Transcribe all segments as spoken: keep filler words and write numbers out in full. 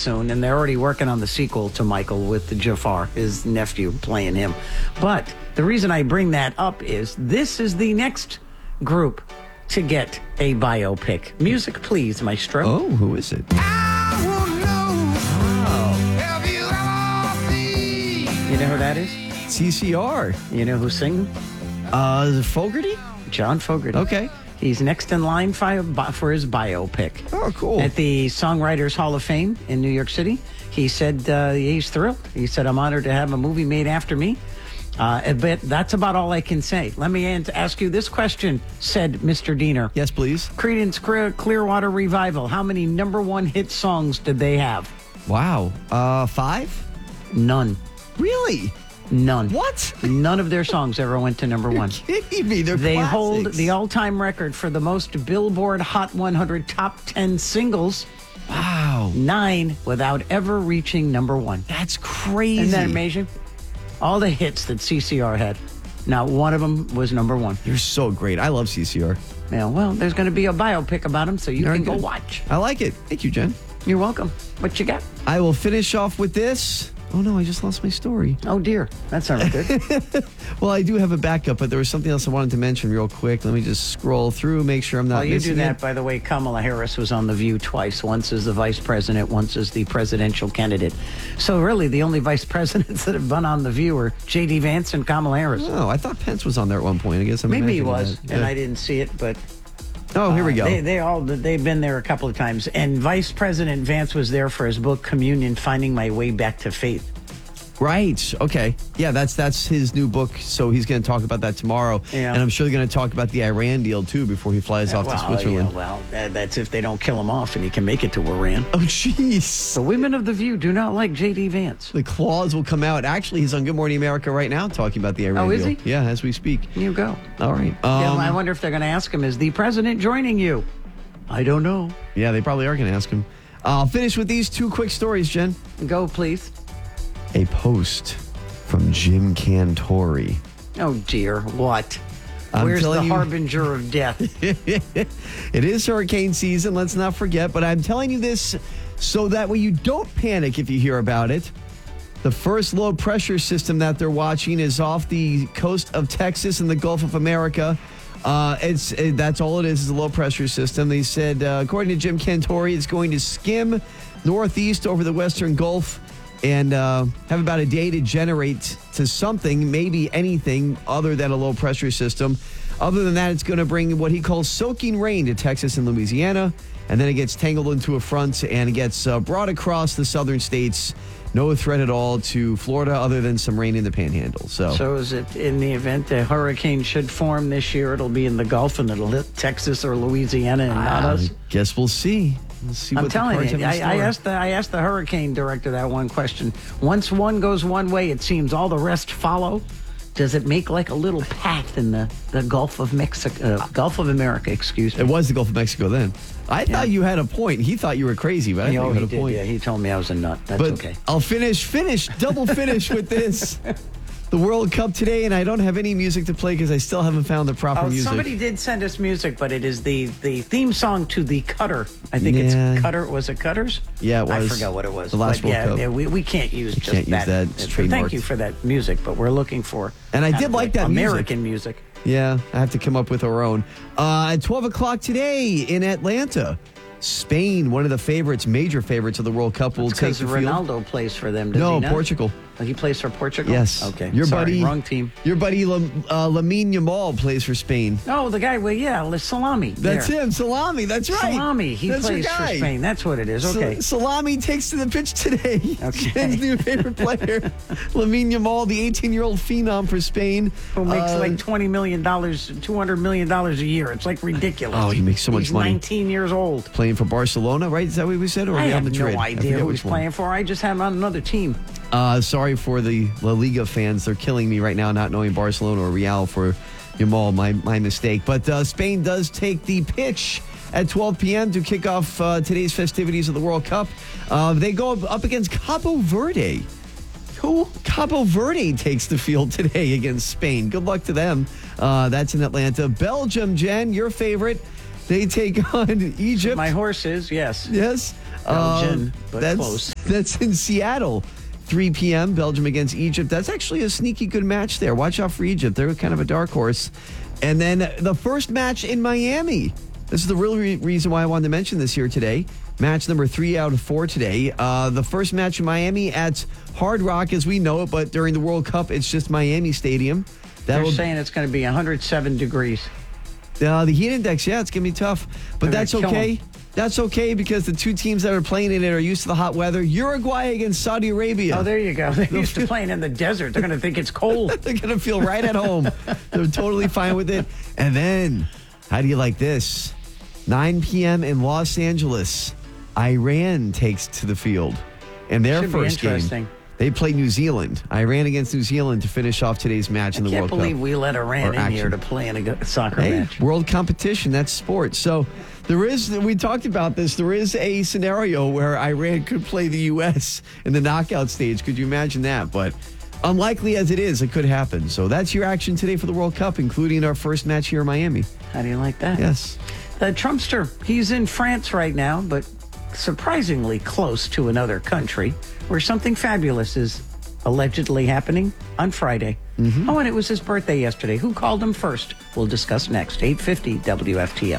soon, and they're already working on the sequel to Michael with the Jafar, his nephew, playing him. But the reason I bring that up is this is the next group to get a biopic. Music, please, maestro. Oh, who is it? You know who that is? C C R. You know who's singing? Uh, is it Fogerty? John Fogerty. Okay. He's next in line fi- for his biopic. Oh, cool. At the Songwriters Hall of Fame in New York City. He said uh, he's thrilled. He said, I'm honored to have a movie made after me. Uh, but that's about all I can say. Let me ask you this question, said Mister Diener. Yes, please. Creedence Clearwater Revival. How many number one hit songs did they have? Wow. Uh, five? None. Really? None. What? None of their songs ever went to number one. You're kidding me. They're They classics. hold the all-time record for the most Billboard Hot one hundred top ten singles. Wow. Nine without ever reaching number one. That's crazy. Isn't that amazing? All the hits that C C R had. Not one of them was number one. You're so great. I love C C R. Yeah, well, there's going to be a biopic about him, so you Very can go good. watch. I like it. Thank you, Jen. You're welcome. What you got? I will finish off with this. Oh, no, I just lost my story. Oh, dear. That sounds good. Well, I do have a backup, but there was something else I wanted to mention real quick. Let me just scroll through, make sure I'm not While you missing do that, it. by the way, Kamala Harris was on The View twice. Once as the vice president, once as the presidential candidate. So really, the only vice presidents that have been on The View are J D. Vance and Kamala Harris. Oh, I thought Pence was on there at one point. I guess I'm Maybe he imagining was, that. and Yeah. I didn't see it, but... Oh, here we go. They, they all they've been there a couple of times, and Vice President Vance was there for his book Communion: Finding My Way Back to Faith. Right. Okay. Yeah, that's that's his new book. So he's going to talk about that tomorrow. Yeah. And I'm sure they're going to talk about the Iran deal, too, before he flies off well, to Switzerland. yeah, well, that, that's if they don't kill him off and he can make it to Iran. Oh, jeez. The women of The View do not like J D. Vance. The claws will come out. Actually, he's on Good Morning America right now talking about the Iran Oh, is deal. he? Yeah, as we speak. You go. All right. yeah, Um, I wonder if they're going to ask him, is the president joining you? I don't know. yeah, they probably are going to ask him. I'll finish with these two quick stories, Jen. Go, please. A post from Jim Cantori. Oh, dear. What? I'm Where's the telling you- harbinger of death? It is hurricane season, let's not forget, but I'm telling you this so that way you don't panic if you hear about it. The first low pressure system that they're watching is off the coast of Texas and the Gulf of America. Uh, it's it, that's all it is, is a low pressure system. They said, uh, according to Jim Cantori, it's going to skim northeast over the western Gulf and uh, have about a day to generate to something, maybe anything other than a low pressure system. Other than that, it's going to bring what he calls soaking rain to Texas and Louisiana, and then it gets tangled into a front and it gets uh, brought across the southern states. No threat at all to Florida other than some rain in the panhandle. So, So is it in the event a hurricane should form this year, it'll be in the Gulf and it'll hit Texas or Louisiana and not I us? guess we'll see. We'll see I'm what the telling cards you, have in I, I store. asked the I asked the hurricane director that one question. Once one goes one way, it seems all the rest follow. Does it make like a little path in the, the Gulf of Mexico, uh, Gulf of America? Excuse me. It was the Gulf of Mexico then. I thought you had a point. He thought you were crazy, but I Yeah, thought oh, you had he a did. point. Yeah, he told me I was a nut. That's But okay. I'll finish, finish, double finish with this. The World Cup today, and I don't have any music to play because I still haven't found the proper Oh, music. somebody did send us music, but it is the, the theme song to the Cutter. I think Yeah. it's Cutter. Was it Cutters? Yeah, it I was. forgot what it was. The last but World yeah, Cup. yeah, we, we can't use just can't use that. that. It's Uh, Thank trademarked. you for that music, but we're looking for. And I kind did of like that music. American music. Yeah, I have to come up with our own. Uh, at twelve o'clock today in Atlanta, Spain, one of the favorites, major favorites of the World Cup, will take Because the field. Ronaldo plays for them, does No, he not? Portugal. Oh, he plays for Portugal? Yes. Okay. Your Sorry, buddy, wrong team. Your buddy Lam, uh, Lamine Yamal plays for Spain. Oh, the guy, well, yeah, Le- Salami. That's there. him, Salami. That's right. Salami. He That's your plays for guy. Spain. That's what it is. Sa- Okay. Salami takes to the pitch today. Okay. His new favorite player, Lamine Yamal, the eighteen-year-old phenom for Spain. Who makes Uh, like twenty million dollars, two hundred million dollars a year. It's like ridiculous. Oh, he makes so much He's money. nineteen years old. playing for Barcelona, right? Is that what we said? Or I Real have Madrid? no I idea forget who which he's one. playing for. I just have him on another team. Uh, sorry for the La Liga fans. They're killing me right now, not knowing Barcelona or Real for Yamal. My my mistake. But uh, Spain does take the pitch at twelve p.m. to kick off uh, today's festivities of the World Cup. Uh, they go up, up against Cabo Verde. Who? Cabo Verde takes the field today against Spain. Good luck to them. Uh, that's in Atlanta. Belgium, Jen, your favorite. They take on Egypt. My horse is, yes. Yes. Belgian, Uh, but that's, close. That's in Seattle. three p.m., Belgium against Egypt. That's actually a sneaky good match there. Watch out for Egypt. They're kind of a dark horse. And then the first match in Miami. This is the real re- reason why I wanted to mention this here today. Match number three out of four today. Uh, the first match in Miami at Hard Rock as we know it, but during the World Cup, it's just Miami Stadium. They're That'll, saying it's going to be one hundred seven degrees. Uh, the heat index, yeah, it's going to be tough. But They're that's gonna kill okay. 'em. That's okay because the two teams that are playing in it are used to the hot weather. Uruguay against Saudi Arabia. Oh, there you go. They're used to playing in the desert. They're going to think it's cold. They're going to feel right at home. They're totally fine with it. And then, how do you like this? nine p.m. in Los Angeles, Iran takes to the field. And their Should be first game, interesting. they play New Zealand. Iran against New Zealand to finish off today's match in the I can't World believe Cup. we let Iran Or in here action. to play in a go- soccer Hey, match. world competition, that's sport. So there is, we talked about this, there is a scenario where Iran could play the U S in the knockout stage. Could you imagine that? But unlikely as it is, it could happen. So that's your action today for the World Cup, including our first match here in Miami. How do you like that? Yes. The Trumpster, he's in France right now, but surprisingly close to another country where something fabulous is allegedly happening on Friday. Mm-hmm. Oh, and it was his birthday yesterday. Who called him first? We'll discuss next. eight fifty W F T L.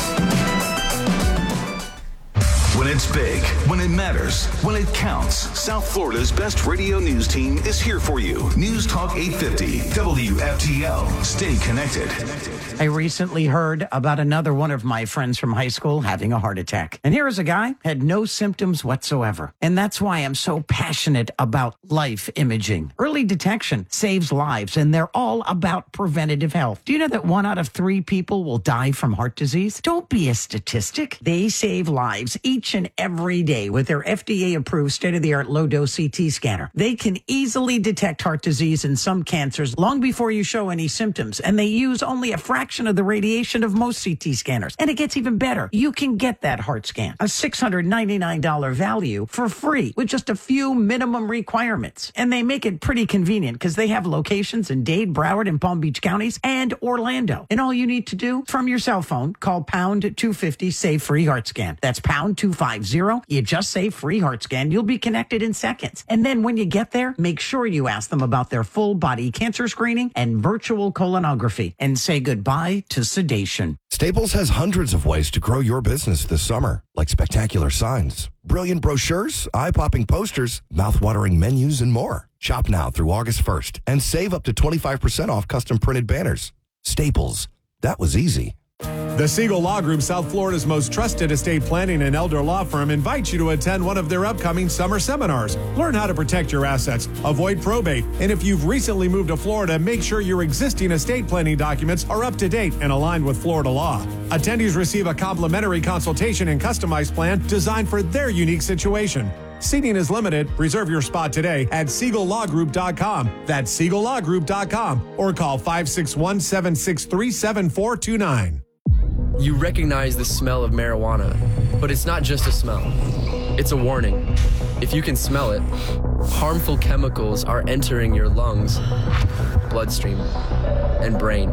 When it's big, when it matters, when it counts, South Florida's best radio news team is here for you. News Talk eight fifty W F T L. Stay connected. I recently heard about another one of my friends from high school having a heart attack. And here is a guy had no symptoms whatsoever. And that's why I'm so passionate about life imaging. Early detection saves lives, and they're all about preventative health. Do you know that one out of three people will die from heart disease? Don't be a statistic. They save lives each and every day with their F D A-approved state-of-the-art low-dose C T scanner. They can easily detect heart disease and some cancers long before you show any symptoms, and they use only a fraction of the radiation of most C T scanners. And it gets even better. You can get that heart scan, a six hundred ninety-nine dollars value, for free with just a few minimum requirements. And they make it pretty convenient because they have locations in Dade, Broward, and Palm Beach counties, and Orlando. And all you need to do from your cell phone, call pound two fifty, say free heart scan. That's pound two fifty. You just say free heart scan. You'll be connected in seconds. And then when you get there, make sure you ask them about their full body cancer screening and virtual colonography, and say goodbye to sedation. Staples has hundreds of ways to grow your business this summer, like spectacular signs, brilliant brochures, eye-popping posters, mouth-watering menus, and more. Shop now through August first and save up to twenty-five percent off custom printed banners. Staples. That was easy. The Siegel Law Group, South Florida's most trusted estate planning and elder law firm, invites you to attend one of their upcoming summer seminars. Learn how to protect your assets, avoid probate, and if you've recently moved to Florida, make sure your existing estate planning documents are up to date and aligned with Florida law. Attendees receive a complimentary consultation and customized plan designed for their unique situation. Seating is limited. Reserve your spot today at siegel law group dot com. That's siegel law group dot com or call five six one, seven six three, seven four two nine. You recognize the smell of marijuana, but it's not just a smell. It's a warning. If you can smell it, harmful chemicals are entering your lungs, bloodstream, and brain,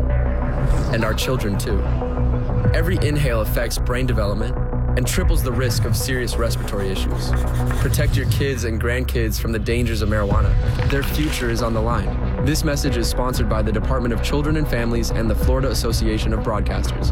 and our children too. Every inhale affects brain development and triples the risk of serious respiratory issues. Protect your kids and grandkids from the dangers of marijuana. Their future is on the line. This message is sponsored by the Department of Children and Families and the Florida Association of Broadcasters.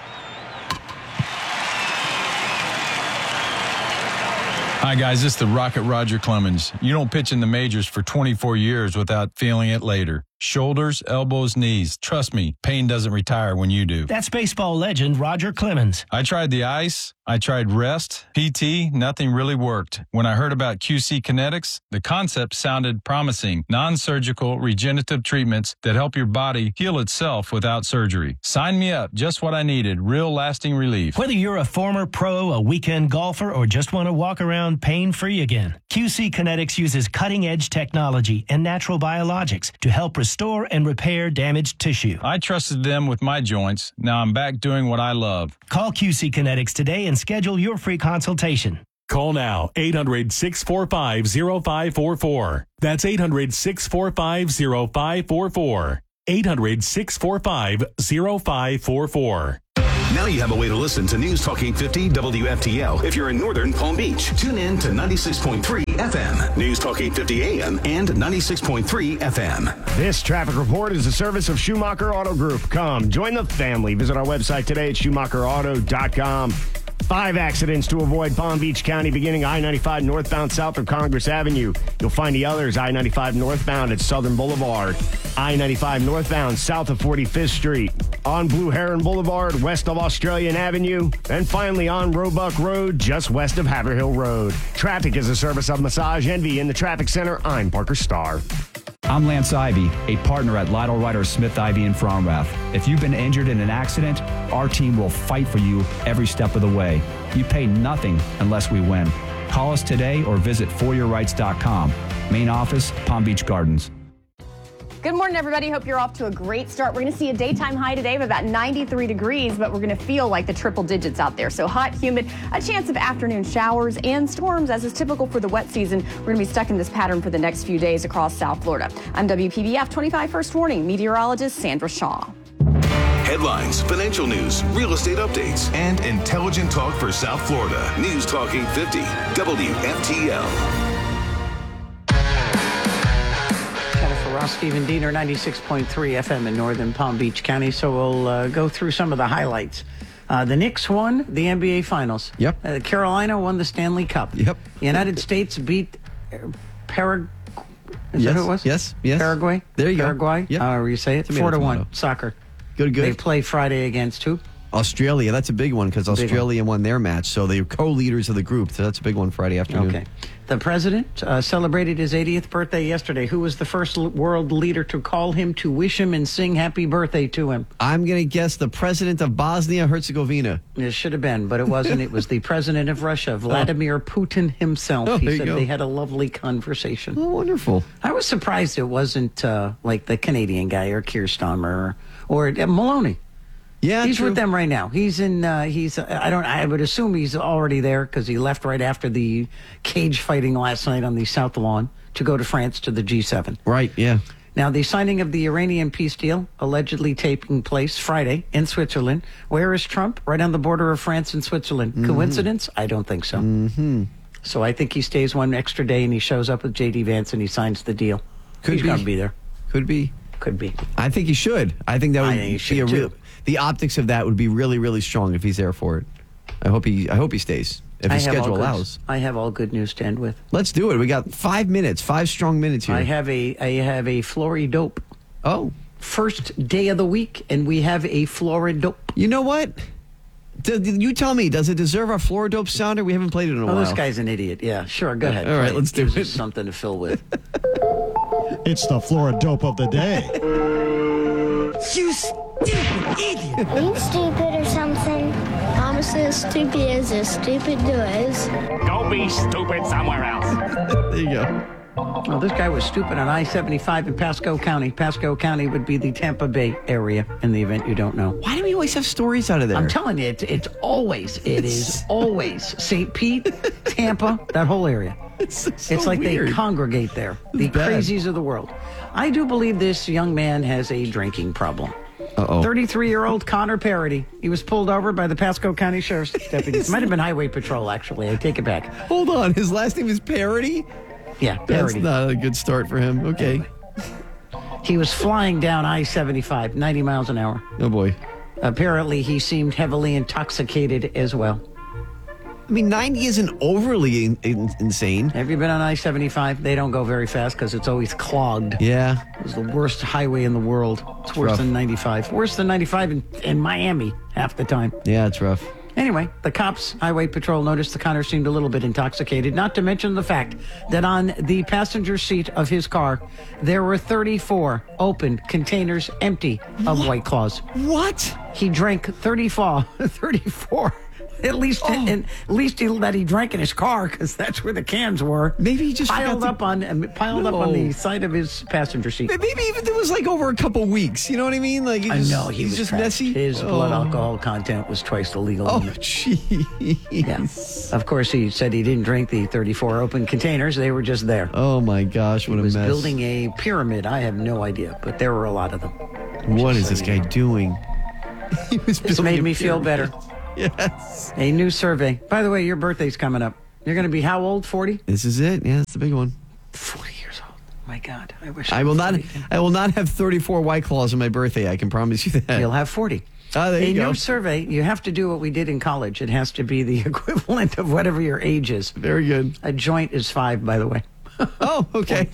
Hi, guys. This is the Rocket Roger Clemens. You don't pitch in the majors for twenty-four years without feeling it later. Shoulders, elbows, knees. Trust me, pain doesn't retire when you do. That's baseball legend Roger Clemens. I tried the ice. I tried rest, P T, nothing really worked. When I heard about Q C Kinetics, the concept sounded promising. Non-surgical regenerative treatments that help your body heal itself without surgery. Sign me up. Just what I needed. Real lasting relief. Whether you're a former pro, a weekend golfer, or just want to walk around pain-free again, Q C Kinetics uses cutting-edge technology and natural biologics to help restore and repair damaged tissue. I trusted them with my joints. Now I'm back doing what I love. Call Q C Kinetics today and schedule your free consultation. Call now, eight hundred, six four five, zero five four four. That's eight hundred, six four five, zero five four four. eight hundred, six four five, zero five four four. Now you have a way to listen to News Talk eight fifty W F T L if you're in northern Palm Beach. Tune in to ninety-six point three F M, News Talk eight fifty A M, and ninety-six point three F M. This traffic report is a service of Schumacher Auto Group. Come, join the family. Visit our website today at schumacher auto dot com. Five accidents to avoid Palm Beach County, beginning I ninety-five northbound south of Congress Avenue. You'll find the others I ninety-five northbound at Southern Boulevard, I ninety-five northbound south of forty-fifth Street, on Blue Heron Boulevard west of Australian Avenue, and finally on Roebuck Road just west of Haverhill Road. Traffic is a service of Massage Envy. In the traffic center, I'm Parker Starr. I'm Lance Ivy, a partner at Lytle Ryder Smith Ivy in Fromrath. If you've been injured in an accident, our team will fight for you every step of the way. You pay nothing unless we win. Call us today or visit for your rights dot com. Main office, Palm Beach Gardens. Good morning, everybody. Hope you're off to a great start. We're going to see a daytime high today of about ninety-three degrees, but we're going to feel like the triple digits out there. So hot, humid, a chance of afternoon showers and storms, as is typical for the wet season. We're going to be stuck in this pattern for the next few days across South Florida. I'm W P B F twenty-five First Warning meteorologist Sandra Shaw. Headlines, financial news, real estate updates, and intelligent talk for South Florida. News Talk eight fifty W F T L. Ross, Stephen Diener, ninety-six point three F M in northern Palm Beach County. So we'll uh, go through some of the highlights. Uh, the Knicks won the N B A Finals. Yep. Uh, Carolina won the Stanley Cup. Yep. The United States beat uh, Paraguay. Is yes. that who it was? Yes. Yes. Paraguay. There you Paraguay? go. Paraguay. Yep. However you say it. Tomato, Four to tomato. one. Soccer. Good. Good. They play Friday against who? Australia. That's a big one because Big Australia won their match, so they're co-leaders of the group. So that's a big one Friday afternoon. Okay. The president uh, celebrated his eightieth birthday yesterday. Who was the first l- world leader to call him, to wish him, and sing happy birthday to him? I'm going to guess the president of Bosnia-Herzegovina. It should have been, but it wasn't. It was the president of Russia, Vladimir Putin himself. Oh, he there you said go. they had a lovely conversation. Oh, wonderful. I was surprised it wasn't uh, like the Canadian guy or Keir Starmer or, or uh, Maloney. Yeah, he's true. with them right now. He's in. Uh, he's. Uh, I don't. I would assume he's already there because he left right after the cage fighting last night on the South Lawn to go to France to the G seven. Right. Yeah. Now, the signing of the Iranian peace deal allegedly taking place Friday in Switzerland. Where is Trump? Right on the border of France and Switzerland. Mm-hmm. Coincidence? I don't think so. Mm-hmm. So I think he stays one extra day and he shows up with J D Vance and he signs the deal. Could He's be. got to be there. Could be. Could be. I think he should. I think that would I think he be should a real. too. The optics of that would be really, really strong if he's there for it. I hope he. I hope he stays if I his have all schedule good- allows. I have all good news to end with. Let's do it. We got five minutes, five strong minutes here. I have a I have a Floridope. Oh, first day of the week, and we have a Floridope. You know what? D- d- you tell me. Does it deserve our Floridope sounder? We haven't played it in a Oh, while. this guy's an idiot. Yeah, sure. Go ahead. All right, Play let's do Gives it. us something to fill with. It's the Floridope of the day. You stupid idiot! Are you stupid or something? I'm as stupid as a stupid does. Go be stupid somewhere else. There you go. Well, this guy was stupid on I seventy-five in Pasco County. Pasco County would be the Tampa Bay area in the event you don't know. Why do we always have stories out of there? I'm telling you, it's, it's always, it is always Saint Pete, Tampa, that whole area. It's, so It's like weird. they congregate there. The bad. crazies of the world. I do believe this young man has a drinking problem. Uh-oh. thirty-three-year-old Connor Parody. He was pulled over by the Pasco County Sheriff's deputies. Might have been Highway Patrol, actually. I take it back. Hold on. His last name is Parody? Yeah, That's Parody. not a good start for him. Okay. He was flying down I seventy-five, ninety miles an hour. Oh, boy. Apparently, he seemed heavily intoxicated as well. I mean, ninety isn't overly in, in, insane. Have you been on I seventy-five? They don't go very fast because it's always clogged. Yeah. It's the worst highway in the world. It's worse rough. than ninety-five. Worse than ninety-five in, in Miami half the time. Yeah, it's rough. Anyway, the cops, Highway Patrol, noticed the Connor seemed a little bit intoxicated, not to mention the fact that on the passenger seat of his car, there were thirty-four open containers empty of What? White Claws. What? He drank thirty-four, thirty-four. At least, Oh. and at least he, that he drank in his car because that's where the cans were. Maybe he just piled forgot up to- on um, piled up on No. the side of his passenger seat. Maybe even it was like over a couple weeks. You know what I mean? Like he I just, know he he's was just trash. messy. His blood Oh. alcohol content was twice the legal Oh, limit. jeez. Yeah. Of course, he said he didn't drink the thirty-four open containers. They were just there. Oh my gosh, what He a was mess! building a pyramid. I have no idea, but there were a lot of them. What Just is so this you guy know. doing? He was It's building made a me feel pyramid. better. Yes. A new survey. By the way, your birthday's coming up. You're going to be how old? forty? This is it. Yeah, it's the big one. forty years old. My God. I wish I will was not. forty again. I will not have thirty-four White Claws on my birthday. I can promise you that. You'll have forty. Oh, there a you go. new survey. You have to do what we did in college. It has to be the equivalent of whatever your age is. Very good. A joint is five, by the way. Oh, okay.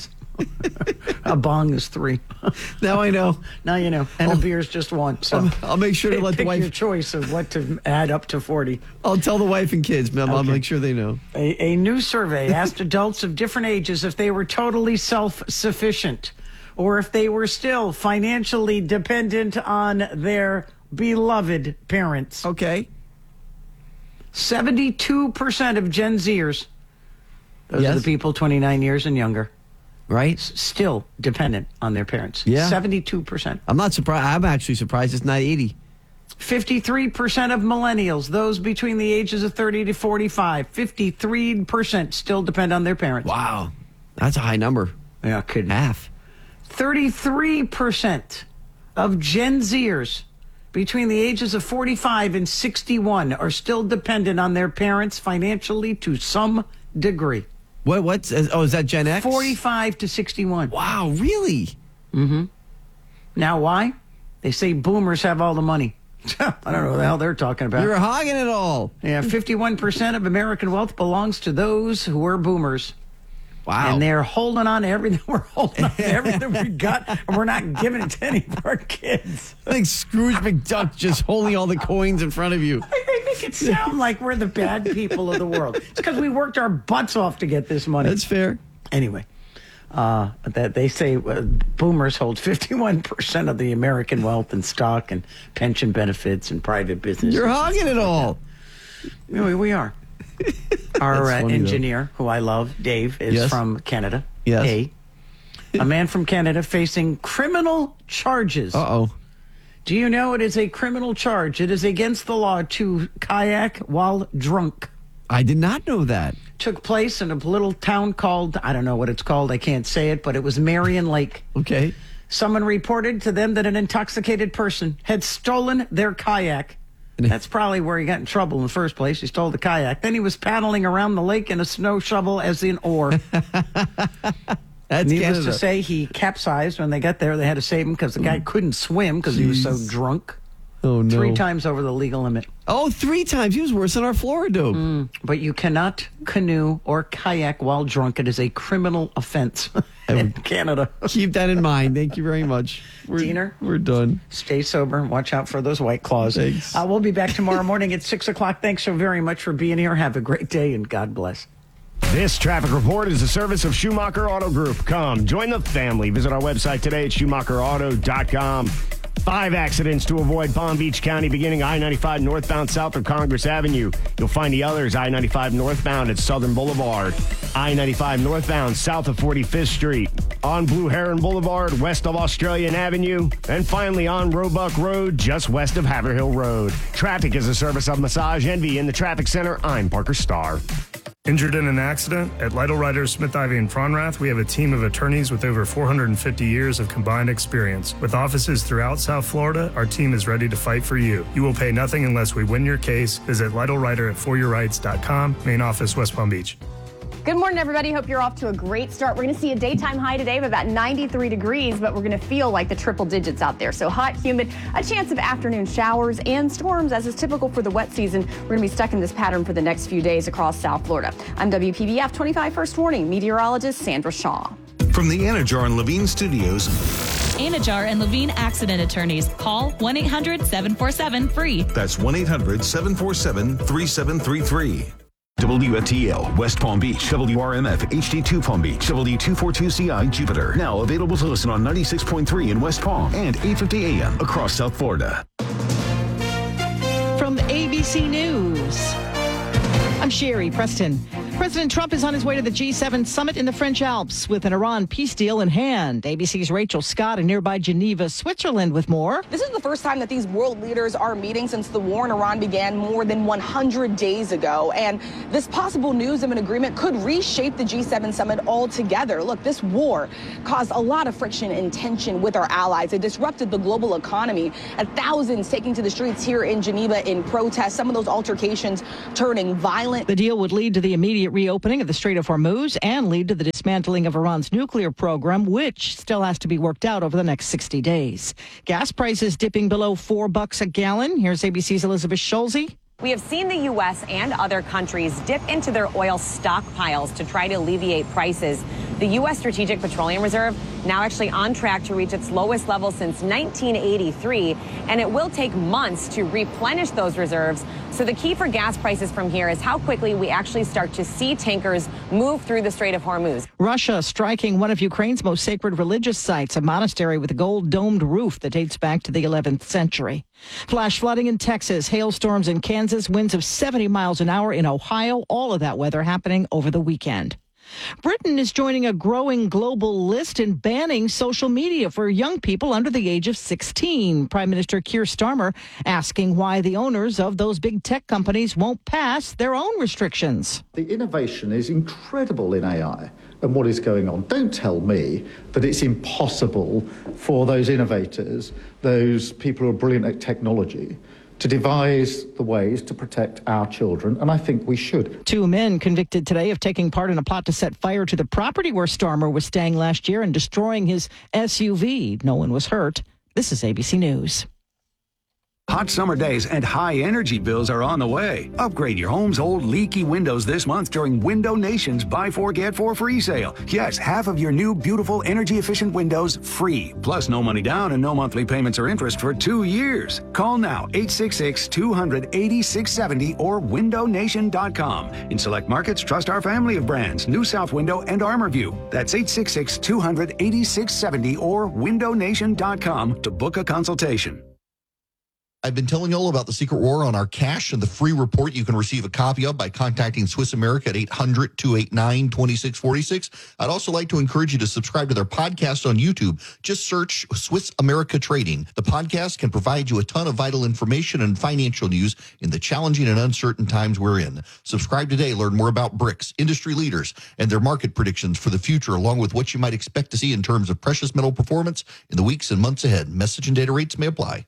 A bong is three. Now I know. Now you know. And a beer is just one. So I'll, I'll make sure to let the pick wife. your choice of what to add up to forty. I'll tell the wife and kids, ma'am. I'll Okay. make sure they know. A, a new survey asked adults of different ages if they were totally self-sufficient or if they were still financially dependent on their beloved parents. Okay. seventy-two percent of Gen Zers, those Yes. are the people twenty-nine years and younger, Right? s- still dependent on their parents. Yeah. seventy-two percent. I'm not surprised. I'm actually surprised it's not eighty. fifty-three percent of millennials, those between the ages of thirty to forty-five, fifty-three percent still depend on their parents. Wow. That's a high number. Yeah, kidding. Half. thirty-three percent of Gen Zers between the ages of forty-five and sixty-one are still dependent on their parents financially to some degree. What? What's? Oh, is that Gen X? forty-five to sixty-one. Wow, really? Mm-hmm. Now, why? They say boomers have all the money. I don't know what the hell they're talking about. You're hogging it all. Yeah, fifty-one percent of American wealth belongs to those who are boomers. Wow. And they're holding on to everything. We're holding on to everything we got, and we're not giving it to any of our kids. I think Scrooge McDuck just holding all the coins in front of you. They make it sound like we're the bad people of the world. It's because we worked our butts off to get this money. That's fair. Anyway, uh, that they say uh, boomers hold fifty-one percent of the American wealth in stock and pension benefits and private business. You're hogging it all. We, we are. Our That's uh, funny, engineer, who I love, Dave, is Yes. from Canada. Yes. A. A man from Canada facing criminal charges. Uh-oh. Do you know it is a criminal charge? It is against the law to kayak while drunk. I did not know that. Took place in a little town called, I don't know what it's called, I can't say it, but it was Marion Lake. Okay. Someone reported to them that an intoxicated person had stolen their kayak. That's probably where he got in trouble in the first place. He stole the kayak. Then he was paddling around the lake in a snow shovel as an oar. That's Needless Canada. to say, he capsized. When they got there, they had to save him because the guy couldn't swim because he was so Jeez. drunk. Oh, no. Three times over the legal limit. Oh, three times. He was worse than our Florida dope. Mm, but you cannot canoe or kayak while drunk. It is a criminal offense in Canada. Keep that in mind. Thank you very much. We're, Diener? We're done. Stay sober and watch out for those White Claws. Thanks. Uh, we'll be back tomorrow morning at six o'clock. Thanks so very much for being here. Have a great day and God bless. This traffic report is a service of Schumacher Auto Group. Come, join the family. Visit our website today at Schumacher Auto dot com. Five accidents to avoid Palm Beach County, beginning I ninety-five northbound south of Congress Avenue. You'll find the others I ninety-five northbound at Southern Boulevard, I ninety-five northbound south of forty-fifth Street, on Blue Heron Boulevard west of Australian Avenue, and finally on Roebuck Road just west of Haverhill Road. Traffic is a service of Massage Envy in the Traffic Center. I'm Parker Starr. Injured in an accident? At Lytle Ryder, Smith, Ivy, and Fronrath, we have a team of attorneys with over four hundred fifty years of combined experience. With offices throughout South Florida, our team is ready to fight for you. You will pay nothing unless we win your case. Visit Lytle Ryder at for your rights dot com, main office, West Palm Beach. Good morning, everybody. Hope you're off to a great start. We're going to see a daytime high today of about ninety-three degrees, but we're going to feel like the triple digits out there. So hot, humid, a chance of afternoon showers and storms, as is typical for the wet season. We're going to be stuck in this pattern for the next few days across South Florida. I'm W P B F twenty-five First Warning meteorologist Sandra Shaw. From the Anajar and Levine Studios, Anajar and Levine Accident Attorneys. Call one eight hundred seven four seven free. that's one eight hundred seven four seven three seven three three. W F T L, West Palm Beach, W R M F, H D two Palm Beach, W two forty-two C I, Jupiter. Now available to listen on ninety-six point three in West Palm and eight fifty A M across South Florida. From A B C News, I'm Sherry Preston. President Trump is on his way to the G seven summit in the French Alps with an Iran peace deal in hand. A B C's Rachel Scott in nearby Geneva, Switzerland with more. This is the first time that these world leaders are meeting since the war in Iran began more than one hundred days ago. And this possible news of an agreement could reshape the G seven summit altogether. Look, this war caused a lot of friction and tension with our allies. It disrupted the global economy, and thousands taking to the streets here in Geneva in protest. Some of those altercations turning violent. The deal would lead to the immediate reopening of the Strait of Hormuz and lead to the dismantling of Iran's nuclear program, which still has to be worked out over the next sixty days. Gas prices dipping below four bucks a gallon. Here's A B C's Elizabeth Schulze. We have seen the U S and other countries dip into their oil stockpiles to try to alleviate prices. The U S Strategic Petroleum Reserve now actually on track to reach its lowest level since nineteen eighty-three, and it will take months to replenish those reserves. So the key for gas prices from here is how quickly we actually start to see tankers move through the Strait of Hormuz. Russia striking one of Ukraine's most sacred religious sites, a monastery with a gold domed roof that dates back to the eleventh century. Flash flooding in Texas, hailstorms in Kansas, winds of seventy miles an hour in Ohio, all of that weather happening over the weekend. Britain is joining a growing global list in banning social media for young people under the age of sixteen. Prime Minister Keir Starmer asking why the owners of those big tech companies won't pass their own restrictions. The innovation is incredible in A I and what is going on. Don't tell me that it's impossible for those innovators, those people who are brilliant at technology, to devise the ways to protect our children, and I think we should. Two men convicted today of taking part in a plot to set fire to the property where Starmer was staying last year and destroying his S U V. No one was hurt. This is A B C News. Hot summer days and high energy bills are on the way. Upgrade your home's old leaky windows this month during Window Nation's Buy Four Get Four free sale. Yes, half of your new beautiful energy efficient windows free. Plus no money down and no monthly payments or interest for two years. Call now eight six six, two hundred, eighty-six seventy or window nation dot com. In select markets, trust our family of brands, New South Window and ArmorView. That's eight six six, two hundred, eighty-six seventy or window nation dot com to book a consultation. I've been telling you all about the secret war on our cash and the free report you can receive a copy of by contacting Swiss America at eight hundred, two eight nine, two six four six. I'd also like to encourage you to subscribe to their podcast on YouTube. Just search Swiss America Trading. The podcast can provide you a ton of vital information and financial news in the challenging and uncertain times we're in. Subscribe today. Learn more about BRICS, industry leaders, and their market predictions for the future, along with what you might expect to see in terms of precious metal performance in the weeks and months ahead. Message and data rates may apply.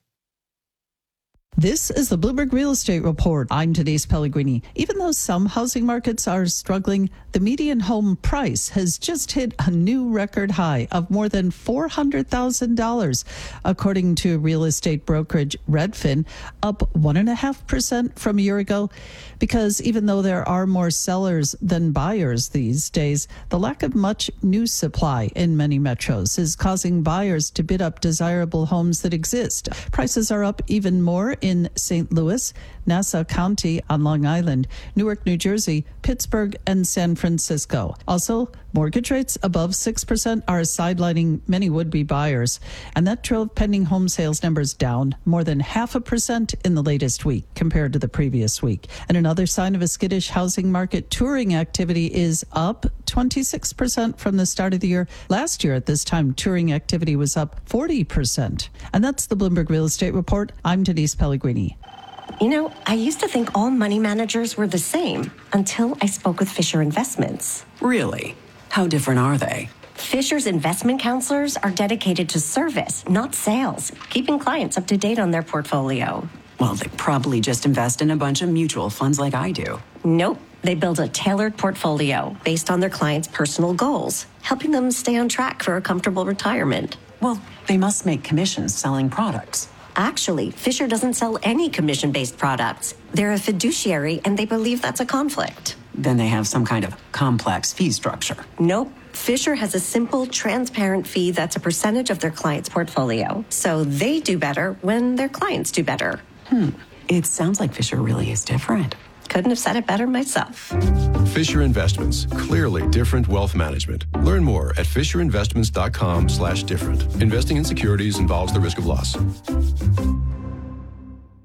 This is the Bloomberg Real Estate Report. I'm Denise Pellegrini. Even though some housing markets are struggling, the median home price has just hit a new record high of more than four hundred thousand dollars, according to real estate brokerage Redfin, up one point five percent from a year ago. Because even though there are more sellers than buyers these days, the lack of much new supply in many metros is causing buyers to bid up desirable homes that exist. Prices are up even more in Saint Louis, Nassau County on Long Island, Newark, New Jersey, Pittsburgh, and San Francisco. Also, mortgage rates above six percent are sidelining many would-be buyers, and that drove pending home sales numbers down more than half a percent in the latest week compared to the previous week. And another sign of a skittish housing market, touring activity is up twenty-six percent from the start of the year. Last year at this time, touring activity was up forty percent. And that's the Bloomberg Real Estate Report. I'm Denise Pellegrini. You know, I used to think all money managers were the same until I spoke with Fisher Investments. Really? How different are they? Fisher's investment counselors are dedicated to service, not sales, keeping clients up to date on their portfolio. Well, they probably just invest in a bunch of mutual funds like I do. Nope. They build a tailored portfolio based on their clients' personal goals, helping them stay on track for a comfortable retirement. Well, they must make commissions selling products. Actually, Fisher doesn't sell any commission-based products. They're a fiduciary, and they believe that's a conflict. Then they have some kind of complex fee structure. Nope. Fisher has a simple, transparent fee that's a percentage of their client's portfolio. So they do better when their clients do better. Hmm. It sounds like Fisher really is different. Couldn't have said it better myself. Fisher Investments. Clearly different wealth management. Learn more at fisher investments dot com slash different. Investing in securities involves the risk of loss.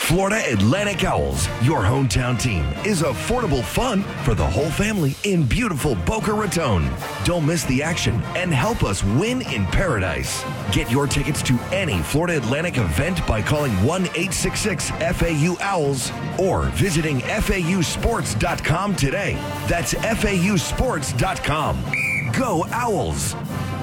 Florida Atlantic Owls, your hometown team, is affordable fun for the whole family in beautiful Boca Raton. Don't miss the action and help us win in paradise. Get your tickets to any Florida Atlantic event by calling one eight six six F A U Owls or visiting F A U sports dot com today. That's F A U sports dot com. Go Owls!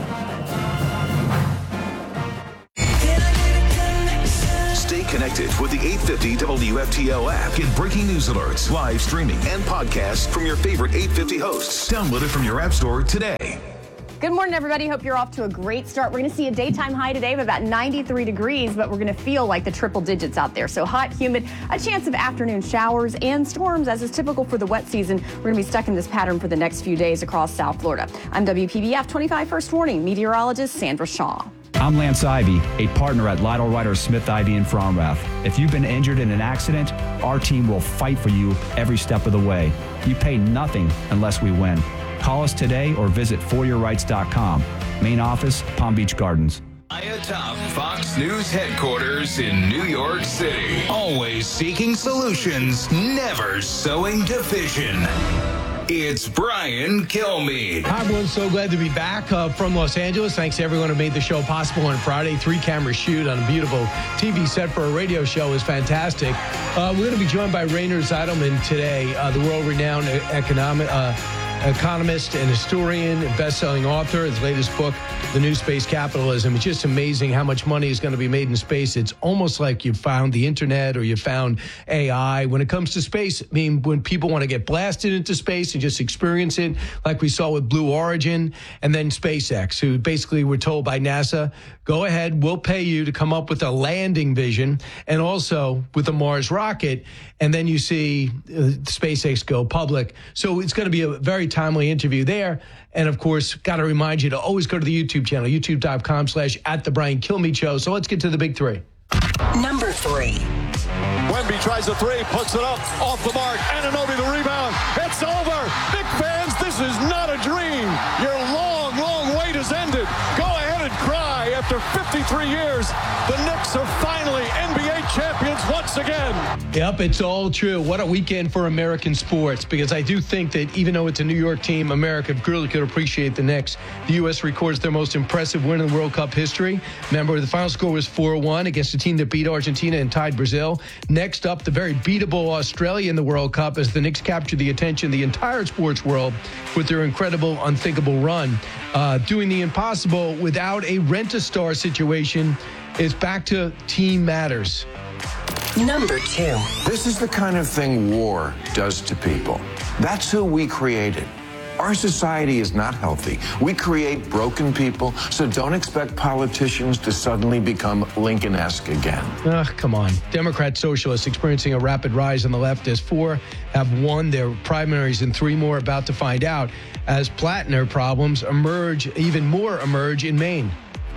Stay connected with the eight fifty W F T L app. Get breaking news alerts, live streaming, and podcasts from your favorite eight fifty hosts. Download it from your app store today. Good morning, everybody. Hope you're off to a great start. We're going to see a daytime high today of about ninety-three degrees, but we're going to feel like the triple digits out there. So hot, humid, a chance of afternoon showers and storms, as is typical for the wet season. We're going to be stuck in this pattern for the next few days across South Florida. I'm W P B F twenty-five First Warning meteorologist Sandra Shaw. I'm Lance Ivy, a partner at Lytle Ryder Smith Ivy in Fromrath. If you've been injured in an accident, our team will fight for you every step of the way. You pay nothing unless we win. Call us today or visit for your rights dot com. Main office, Palm Beach Gardens. Atop Fox News headquarters in New York City. Always seeking solutions, never sowing division. It's Brian Kilmeade. Hi, everyone. So glad to be back uh, from Los Angeles. Thanks to everyone who made the show possible on Friday. Three-camera shoot on a beautiful T V set for a radio show is fantastic. Uh, we're going to be joined by Rainer Zeidelman today, uh, the world-renowned economic uh, economist and historian, best-selling author. His latest book, The New Space Capitalism. It's just amazing how much money is going to be made in space. It's almost like you found the internet or you found A I. When it comes to space, I mean, when people want to get blasted into space and just experience it, like we saw with Blue Origin and then SpaceX, who basically were told by NASA, go ahead, we'll pay you to come up with a landing vision and also with a Mars rocket. And then you see uh, SpaceX go public. So it's going to be a very timely interview there. And of course, got to remind you to always go to the YouTube channel, youtube dot com slash at the Brian Kilmeade Show. So let's get to the big three. Number three. Wemby tries a three, puts it up, off the mark. Anunoby the rebound. It's over. Knicks fans, this is not a dream. Your long, long wait has ended. Go ahead and cry. After fifty-three years, the Knicks are finally N B A champions once again. Yep, it's all true. What a weekend for American sports, because I do think that even though it's a New York team, America really could appreciate the Knicks. The U S records their most impressive win in World Cup history. Remember, the final score was four one against a team that beat Argentina and tied Brazil. Next up, the very beatable Australia in the World Cup as the Knicks captured the attention of the entire sports world with their incredible, unthinkable run. Uh, doing the impossible without a rent-a-star situation. It's back to team matters. Number two. This is the kind of thing war does to people. That's who we created. Our society is not healthy. We create broken people, so don't expect politicians to suddenly become Lincoln-esque again. Ugh, come on. Democrat socialists experiencing a rapid rise on the left as four have won their primaries and three more about to find out as Plattner problems emerge, even more emerge in Maine.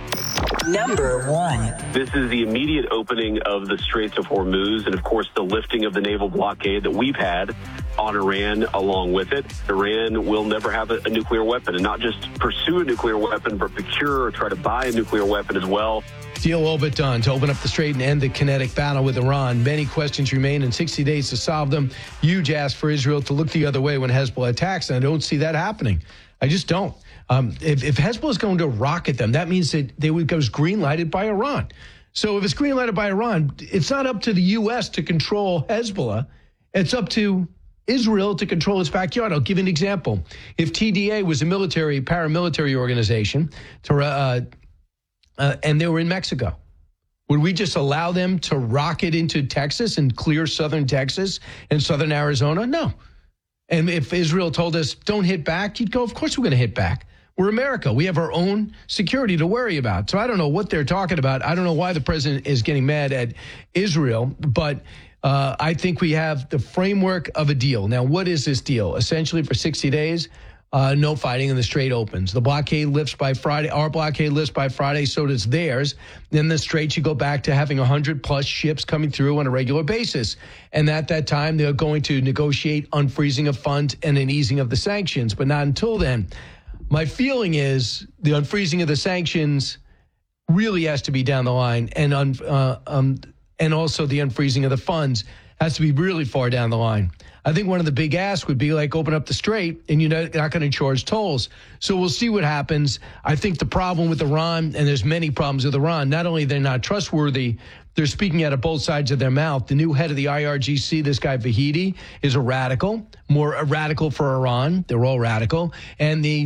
Number one. This is the immediate opening of the Straits of Hormuz and, of course, the lifting of the naval blockade that we've had on Iran along with it. Iran will never have a, a nuclear weapon, and not just pursue a nuclear weapon, but procure or try to buy a nuclear weapon as well. Deal all but done to open up the strait and end the kinetic battle with Iran. Many questions remain in sixty days to solve them. Huge ask for Israel to look the other way when Hezbollah attacks, and I don't see that happening. I just don't. Um, if, if Hezbollah is going to rocket them, that means that they would go green-lighted by Iran. So if it's green-lighted by Iran, it's not up to the U S to control Hezbollah. It's up to Israel to control its backyard. I'll give you an example. If T D A was a military, paramilitary organization, to, uh, uh, and they were in Mexico, would we just allow them to rocket into Texas and clear southern Texas and southern Arizona? No. And if Israel told us, don't hit back, you'd go, of course we're going to hit back. We're America. We have our own security to worry about. So I don't know what they're talking about. I don't know why the president is getting mad at Israel, but uh, I think we have the framework of a deal. Now, what is this deal? Essentially, for sixty days, uh, no fighting and the strait opens. The blockade lifts by Friday. Our blockade lifts by Friday, so does theirs. Then the strait should go back to having one hundred plus ships coming through on a regular basis. And at that time, they're going to negotiate unfreezing of funds and an easing of the sanctions, but not until then. My feeling is the unfreezing of the sanctions really has to be down the line, and un, uh, um, and also the unfreezing of the funds has to be really far down the line. I think one of the big asks would be like open up the strait and you're not, not going to charge tolls. So we'll see what happens. I think the problem with Iran, and there's many problems with Iran, not only they're not trustworthy, they're speaking out of both sides of their mouth. The new head of the I R G C, this guy Vahidi, is a radical, more a radical for Iran. They're all radical. And the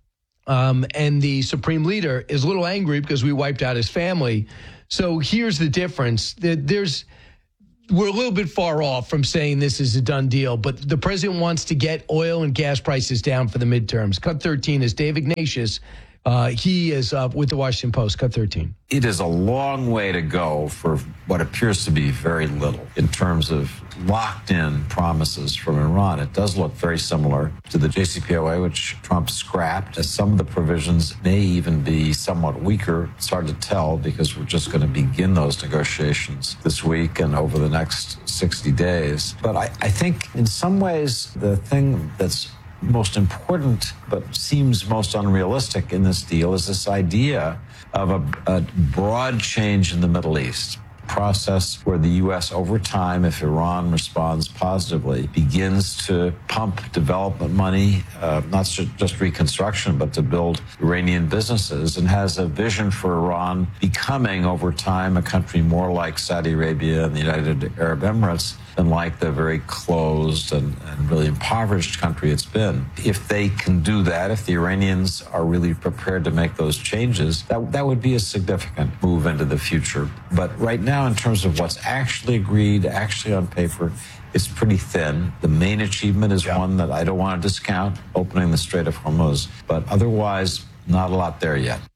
um, and the supreme leader is a little angry because we wiped out his family. So here's the difference. There's We're a little bit far off from saying this is a done deal, but the president wants to get oil and gas prices down for the midterms. Cut thirteen is Dave Ignatius. Uh, he is uh, with the Washington Post. Cut thirteen. It is a long way to go for what appears to be very little in terms of locked-in promises from Iran. It does look very similar to the J C P O A, which Trump scrapped. As some of the provisions may even be somewhat weaker. It's hard to tell because we're just going to begin those negotiations this week and over the next sixty days. But I, I think in some ways the thing that's most important but seems most unrealistic in this deal is this idea of a, a broad change in the Middle East. Process where the U S over time, if Iran responds positively, begins to pump development money, uh, not just reconstruction, but to build Iranian businesses, and has a vision for Iran becoming over time a country more like Saudi Arabia and the United Arab Emirates than like the very closed and, and really impoverished country it's been. If they can do that, if the Iranians are really prepared to make those changes, that, that would be a significant move into the future. But right now, in terms of what's actually agreed, actually on paper, it's pretty thin. The main achievement is yeah. one that I don't want to discount, opening the Strait of Hormuz. But otherwise, not a lot there yet.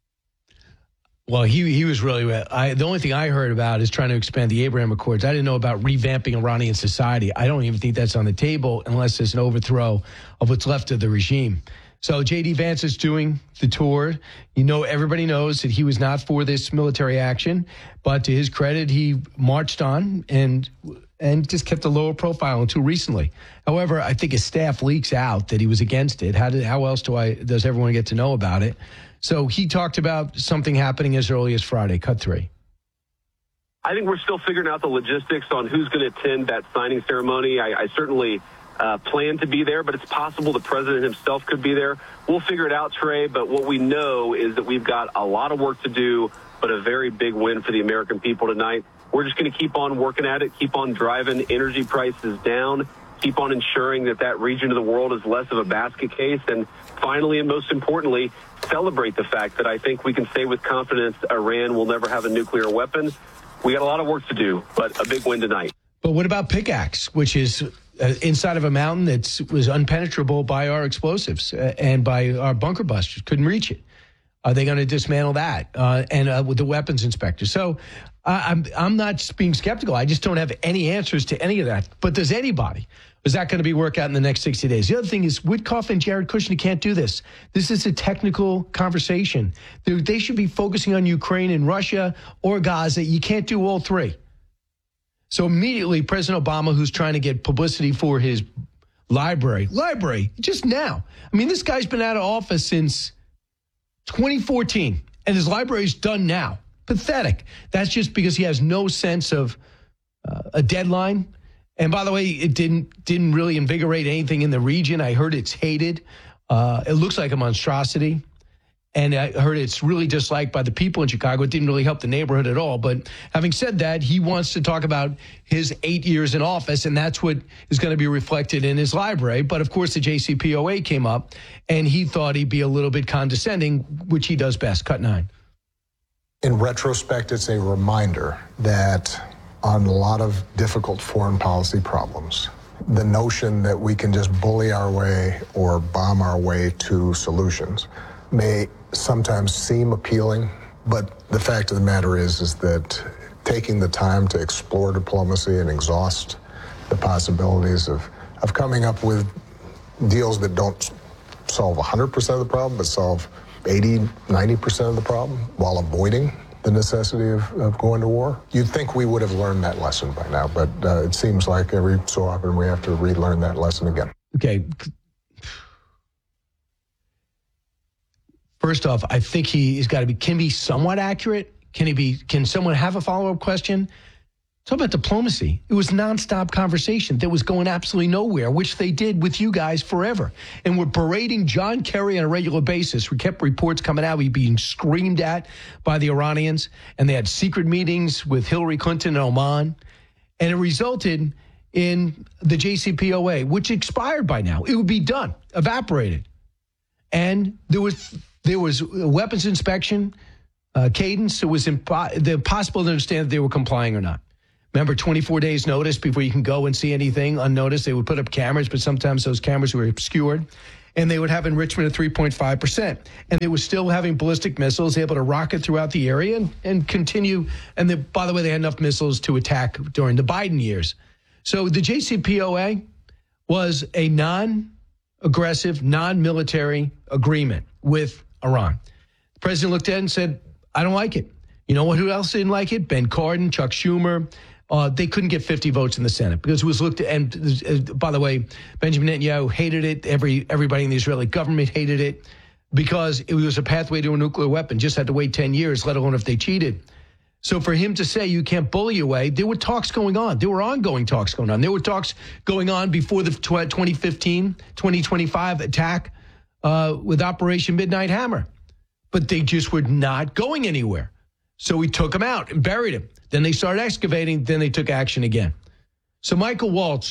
Well, he he was really, I, the only thing I heard about is trying to expand the Abraham Accords. I didn't know about revamping Iranian society. I don't even think that's on the table unless there's an overthrow of what's left of the regime. So J D Vance is doing the tour. You know, everybody knows that he was not for this military action, but to his credit, he marched on and and just kept a lower profile until recently. However, I think his staff leaks out that he was against it. How did how else do I does everyone get to know about it? So he talked about something happening as early as Friday. Cut three. I think we're still figuring out the logistics on who's going to attend that signing ceremony. I, I certainly uh, plan to be there, but it's possible the president himself could be there. We'll figure it out, Trey, but what we know is that we've got a lot of work to do, but a very big win for the American people tonight. We're just going to keep on working at it, keep on driving energy prices down, keep on ensuring that that region of the world is less of a basket case, and finally and most importantly, celebrate the fact that I think we can say with confidence Iran will never have a nuclear weapon. We got a lot of work to do, but a big win tonight. But what about Pickaxe, which is uh, inside of a mountain that was unpenetrable by our explosives uh, and by our bunker busters? Couldn't reach it. Are they going to dismantle that uh, and uh, with the weapons inspector? So uh, I'm I'm not being skeptical. I just don't have any answers to any of that. But does anybody? Is that going to be worked out in the next sixty days? The other thing is Witkoff and Jared Kushner can't do this. This is a technical conversation. They, they should be focusing on Ukraine and Russia or Gaza. You can't do all three. So immediately, President Obama, who's trying to get publicity for his library, library, just now. I mean, this guy's been out of office since twenty fourteen, and his library's done now. Pathetic. That's just because he has no sense of uh, a deadline. And by the way, it didn't didn't really invigorate anything in the region. I heard it's hated. Uh, it looks like a monstrosity. And I heard it's really disliked by the people in Chicago. It didn't really help the neighborhood at all. But having said that, he wants to talk about his eight years in office, and that's what is going to be reflected in his library. But, of course, the J C P O A came up, and he thought he'd be a little bit condescending, which he does best. Cut nine. In retrospect, it's a reminder that on a lot of difficult foreign policy problems, the notion that we can just bully our way or bomb our way to solutions may sometimes seem appealing, but the fact of the matter is, is that taking the time to explore diplomacy and exhaust the possibilities of, of coming up with deals that don't solve one hundred percent of the problem, but solve eighty, ninety percent of the problem while avoiding the necessity of, of going to war. You'd think we would have learned that lesson by now, but uh, it seems like every so often we have to relearn that lesson again. Okay. First off, I think he has got to be, can be somewhat accurate. Can he be, can someone have a follow-up question? Talk about diplomacy. It was nonstop conversation that was going absolutely nowhere, which they did with you guys forever. And we're berating John Kerry on a regular basis. We kept reports coming out. He'd being screamed at by the Iranians. And they had secret meetings with Hillary Clinton and Oman. And it resulted in the J C P O A, which expired by now. It would be done, evaporated. And there was there was weapons inspection uh, cadence. It was impo- impossible to understand if they were complying or not. Remember, twenty-four days notice before you can go and see anything unnoticed. They would put up cameras, but sometimes those cameras were obscured. And they would have enrichment of three point five percent. And they were still having ballistic missiles, able to rocket throughout the area and, and continue. And they, by the way, they had enough missiles to attack during the Biden years. So the J C P O A was a non-aggressive, non-military agreement with Iran. The president looked at it and said, I don't like it. You know what? Who else didn't like it? Ben Cardin, Chuck Schumer. Uh, they couldn't get fifty votes in the Senate because it was looked at. And uh, by the way, Benjamin Netanyahu hated it. Every everybody in the Israeli government hated it because it was a pathway to a nuclear weapon. Just had to wait ten years, let alone if they cheated. So for him to say you can't bully away, there were talks going on. There were ongoing talks going on. There were talks going on before the twenty fifteen, twenty twenty-five attack uh, with Operation Midnight Hammer. But they just were not going anywhere. So we took him out and buried him. Then they started excavating. Then they took action again. So Michael Waltz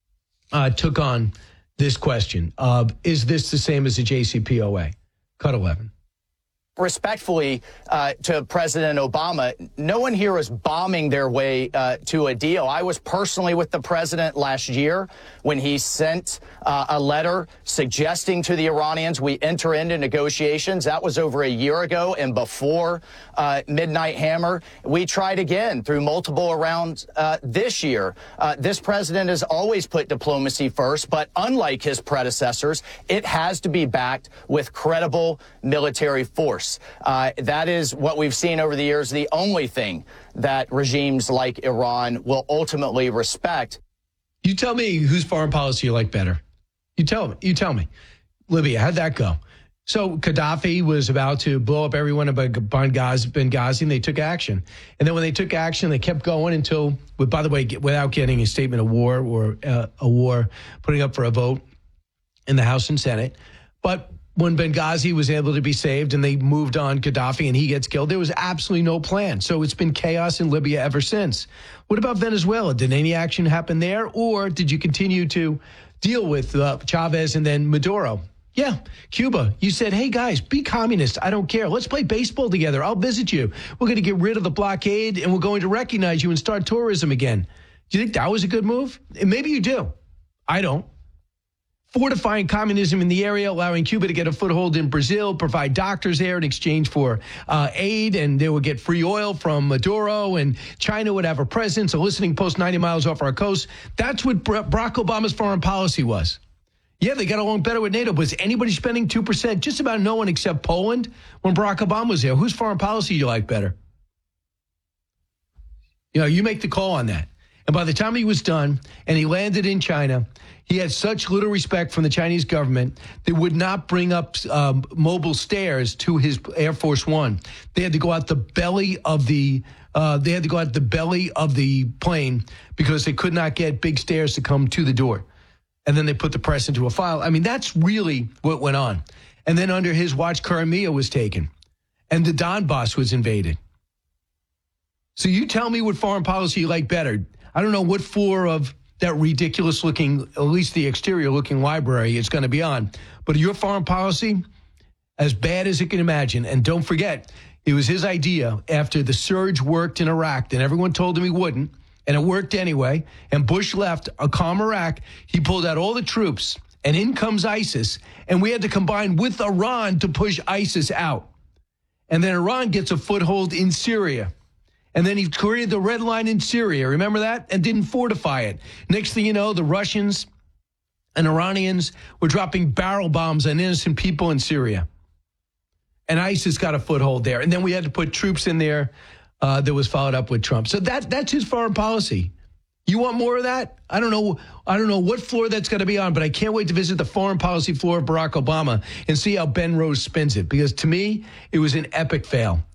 uh, took on this question of, is this the same as the J C P O A? Cut eleven. Respectfully uh, to President Obama, no one here is bombing their way uh, to a deal. I was personally with the president last year when he sent uh, a letter suggesting to the Iranians we enter into negotiations. That was over a year ago and before uh, Midnight Hammer. We tried again through multiple rounds uh, this year. Uh, this president has always put diplomacy first, but unlike his predecessors, it has to be backed with credible military force. Uh, that is what we've seen over the years, the only thing that regimes like Iran will ultimately respect. You tell me whose foreign policy you like better. You tell me. You tell me. Libya, how'd that go? So Gaddafi was about to blow up everyone in Benghazi, and they took action. And then when they took action, they kept going until, by the way, without getting a statement of war or uh, a war, putting up for a vote in the House and Senate. But when Benghazi was able to be saved and they moved on Gaddafi and he gets killed, there was absolutely no plan. So it's been chaos in Libya ever since. What about Venezuela? Did any action happen there? Or did you continue to deal with uh, Chavez and then Maduro? Yeah, Cuba. You said, hey, guys, be communist. I don't care. Let's play baseball together. I'll visit you. We're going to get rid of the blockade and we're going to recognize you and start tourism again. Do you think that was a good move? And maybe you do. I don't. Fortifying communism in the area, allowing Cuba to get a foothold in Brazil, provide doctors there in exchange for uh, aid, and they would get free oil from Maduro, and China would have a presence, a listening post ninety miles off our coast. That's what Barack Obama's foreign policy was. Yeah, they got along better with NATO, but was anybody spending two percent? Just about no one except Poland when Barack Obama was there. Whose foreign policy do you like better? You know, you make the call on that. And by the time he was done and he landed in China, he had such little respect from the Chinese government, they would not bring up um, mobile stairs to his Air Force One. They had to go out the belly of the uh, they had to go out the belly of the plane because they could not get big stairs to come to the door. And then they put the press into a file. I mean, that's really what went on. And then under his watch, Crimea was taken, and the Donbass was invaded. So you tell me what foreign policy you like better. I don't know what floor of that ridiculous looking, at least the exterior looking library it's going to be on. But your foreign policy, as bad as it can imagine. And don't forget, it was his idea after the surge worked in Iraq, and everyone told him he wouldn't. And it worked anyway. And Bush left a calm Iraq. He pulled out all the troops, and in comes ISIS. And we had to combine with Iran to push ISIS out. And then Iran gets a foothold in Syria. And then he created the red line in Syria. Remember that? And didn't fortify it. Next thing you know, the Russians and Iranians were dropping barrel bombs on innocent people in Syria. And ISIS got a foothold there. And then we had to put troops in there uh, that was followed up with Trump. So that that's his foreign policy. You want more of that? I don't know. I don't know what floor that's going to be on, but I can't wait to visit the foreign policy floor of Barack Obama and see how Ben Rose spins it. Because to me, it was an epic fail.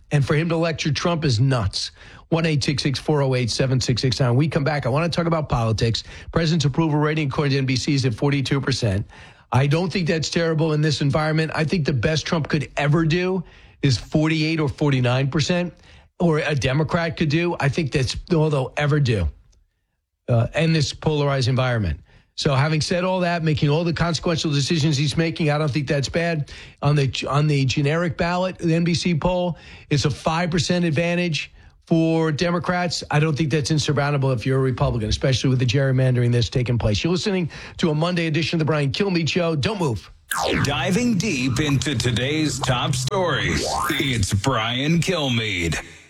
And for him to lecture Trump is nuts. one eight six six, four oh eight, seven six six nine. We come back. I want to talk about politics. President's approval rating, according to N B C, is at forty-two percent. I don't think that's terrible in this environment. I think the best Trump could ever do is forty-eight or forty-nine percent, or a Democrat could do. I think that's all they'll ever do uh, in this polarized environment. So having said all that, making all the consequential decisions he's making, I don't think that's bad. On the on the generic ballot, the N B C poll, it's a five percent advantage for Democrats. I don't think that's insurmountable if you're a Republican, especially with the gerrymandering that's taking place. You're listening to a Monday edition of the Brian Kilmeade Show. Don't move. Diving deep into today's top stories, it's Brian Kilmeade.